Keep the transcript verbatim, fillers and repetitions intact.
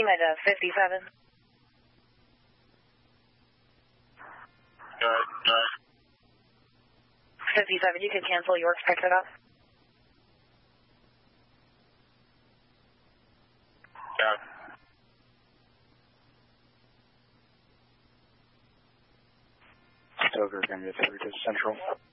landing at uh, fifty-seven. Good, good. fifty-seven, you can cancel. York's picked it up. Yeah. Stoker, going to get through to Central.